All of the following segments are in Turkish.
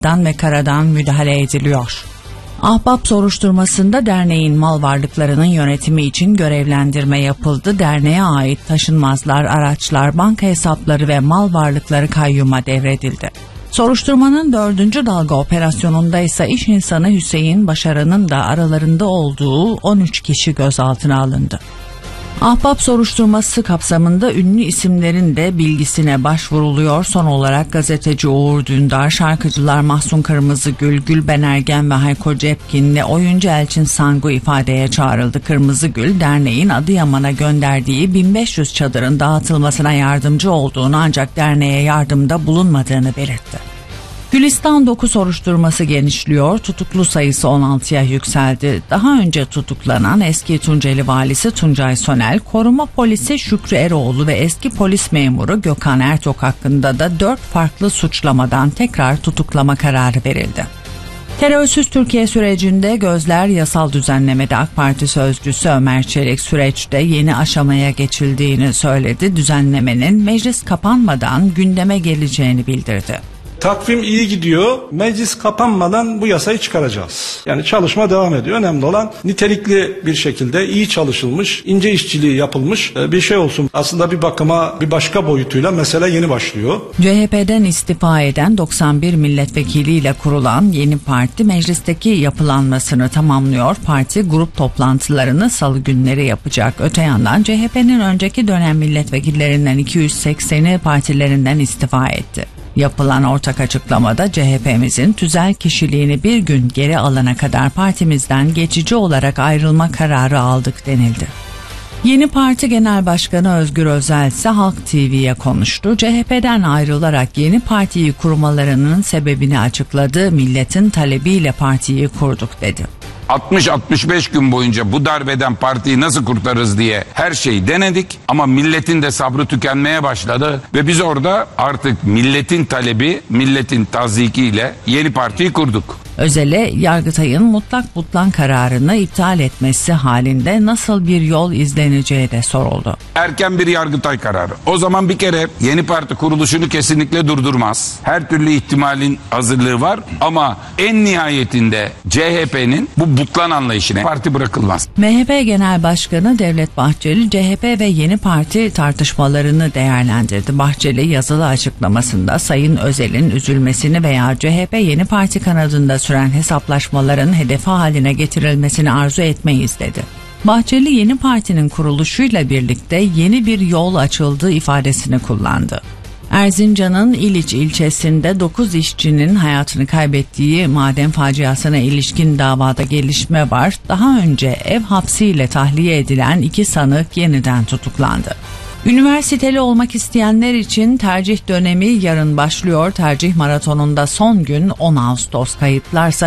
ve karadan müdahale ediliyor. Ahbap soruşturmasında derneğin mal varlıklarının yönetimi için görevlendirme yapıldı. Derneğe ait taşınmazlar, araçlar, banka hesapları ve mal varlıkları kayyuma devredildi. Soruşturmanın 4. dalga operasyonunda ise iş insanı Hüseyin Başaran'ın da aralarında olduğu 13 kişi gözaltına alındı. Ahbap soruşturması kapsamında ünlü isimlerin de bilgisine başvuruluyor. Son olarak gazeteci Uğur Dündar, şarkıcılar Mahsun Kırmızıgül, Gülben Ergen ve Hayko Cepkin'le oyuncu Elçin Sangu ifadeye çağrıldı. Kırmızıgül, derneğin Adıyaman'a gönderdiği 1500 çadırın dağıtılmasına yardımcı olduğunu ancak derneğe yardımda bulunmadığını belirtti. Gülistan Doku soruşturması genişliyor. Tutuklu sayısı 16'ya yükseldi. Daha önce tutuklanan eski Tunceli valisi Tuncay Sönel, koruma polisi Şükrü Eroğlu ve eski polis memuru Gökhan Ertok hakkında da 4 farklı suçlamadan tekrar tutuklama kararı verildi. Terörsüz Türkiye sürecinde gözler yasal düzenlemede. AK Parti sözcüsü Ömer Çelik süreçte yeni aşamaya geçildiğini söyledi. Düzenlemenin meclis kapanmadan gündeme geleceğini bildirdi. Takvim iyi gidiyor. Meclis kapanmadan bu yasayı çıkaracağız. Yani çalışma devam ediyor. Önemli olan nitelikli bir şekilde iyi çalışılmış, ince işçiliği yapılmış bir şey olsun. Aslında bir bakıma bir başka boyutuyla mesele yeni başlıyor. CHP'den istifa eden 91 milletvekiliyle kurulan yeni parti meclisteki yapılanmasını tamamlıyor. Parti grup toplantılarını salı günleri yapacak. Öte yandan CHP'nin önceki dönem milletvekillerinden 280'i partilerinden istifa etti. Yapılan ortak açıklamada CHP'mizin tüzel kişiliğini bir gün geri alana kadar partimizden geçici olarak ayrılma kararı aldık denildi. Yeni Parti Genel Başkanı Özgür Özel ise Halk TV'ye konuştu. CHP'den ayrılarak yeni partiyi kurmalarının sebebini açıkladı. Milletin talebiyle partiyi kurduk dedi. 60-65 gün boyunca bu darbeden partiyi nasıl kurtarırız diye her şeyi denedik ama milletin de sabrı tükenmeye başladı ve biz orada artık milletin talebi, milletin tazyikiyle yeni partiyi kurduk. Özel'e Yargıtay'ın mutlak butlan kararını iptal etmesi halinde nasıl bir yol izleneceği de soruldu. Erken bir Yargıtay kararı. O zaman bir kere yeni parti kuruluşunu kesinlikle durdurmaz. Her türlü ihtimalin hazırlığı var ama en nihayetinde CHP'nin bu butlan anlayışına parti bırakılmaz. MHP Genel Başkanı Devlet Bahçeli CHP ve yeni parti tartışmalarını değerlendirdi. Bahçeli yazılı açıklamasında Sayın Özel'in üzülmesini veya CHP yeni parti kanadında süren hesaplaşmaların hedefi haline getirilmesini arzu etmeyiz dedi. Bahçeli yeni partinin kuruluşuyla birlikte yeni bir yol açıldığı ifadesini kullandı. Erzincan'ın İliç ilçesinde 9 işçinin hayatını kaybettiği maden faciasına ilişkin davada gelişme var. Daha önce ev hapsiyle tahliye edilen 2 sanık yeniden tutuklandı. Üniversiteli olmak isteyenler için tercih dönemi yarın başlıyor. Tercih maratonunda son gün 10 Ağustos, kayıtlarsa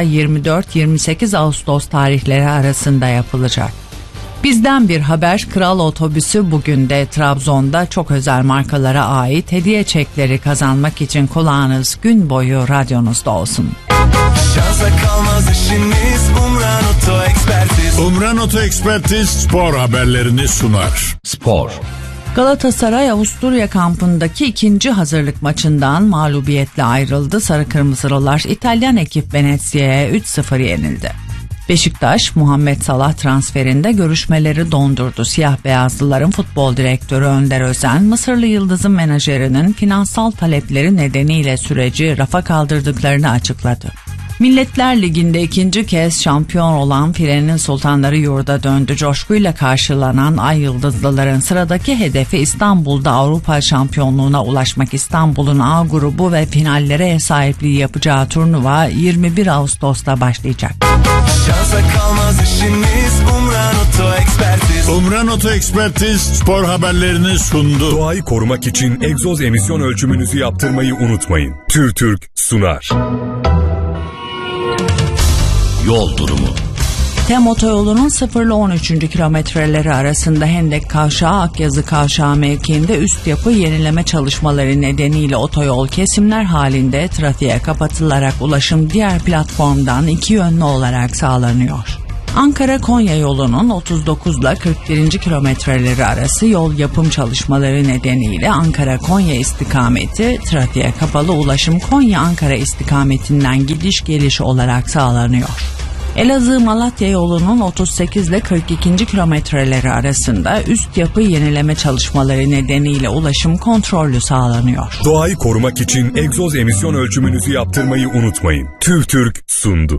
24-28 Ağustos tarihleri arasında yapılacak. Bizden bir haber, Kral Otobüsü bugün de Trabzon'da çok özel markalara ait hediye çekleri kazanmak için kulağınız gün boyu radyonuzda olsun. Şansa kalmaz işimiz, Umran Oto Ekspertiz. Umran Oto Ekspertiz spor haberlerini sunar. Spor. Galatasaray Avusturya kampındaki ikinci hazırlık maçından mağlubiyetle ayrıldı. Sarı Kırmızılılar İtalyan ekip Venezia'ya 3-0 yenildi. Beşiktaş Muhammed Salah transferinde görüşmeleri dondurdu. Siyah beyazlıların futbol direktörü Önder Özen, Mısırlı yıldızın menajerinin finansal talepleri nedeniyle süreci rafa kaldırdıklarını açıkladı. Milletler Ligi'nde ikinci kez şampiyon olan Filenin Sultanları yurda döndü. Coşkuyla karşılanan Ay Yıldızlıların sıradaki hedefi İstanbul'da Avrupa şampiyonluğuna ulaşmak. İstanbul'un A grubu ve finallere ev sahipliği yapacağı turnuva 21 Ağustos'ta başlayacak. Şansa kalmaz işimiz, Umran Oto Ekspertiz. Umran Oto Ekspertiz spor haberlerini sundu. Doğayı korumak için egzoz emisyon ölçümünüzü yaptırmayı unutmayın. TÜRTÜRK sunar. Yol durumu. Tem otoyolunun 0 ile 13. kilometreleri arasında Hendek Kavşağı Akyazı Kavşağı mevkiinde üst yapı yenileme çalışmaları nedeniyle otoyol kesimler halinde trafiğe kapatılarak ulaşım diğer platformdan 2 yönlü olarak sağlanıyor. Ankara-Konya yolunun 39 ile 41. kilometreleri arası yol yapım çalışmaları nedeniyle Ankara-Konya istikameti trafiğe kapalı, ulaşım Konya-Ankara istikametinden gidiş geliş olarak sağlanıyor. Elazığ-Malatya yolunun 38 ile 42. kilometreleri arasında üst yapı yenileme çalışmaları nedeniyle ulaşım kontrollü sağlanıyor. Doğayı korumak için egzoz emisyon ölçümünüzü yaptırmayı unutmayın. TÜVTÜRK sundu.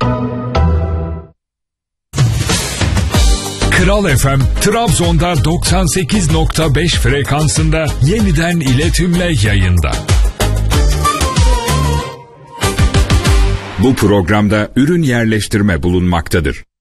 Kral FM Trabzon'da 98.5 frekansında yeniden iletimle yayında. Bu programda ürün yerleştirme bulunmaktadır.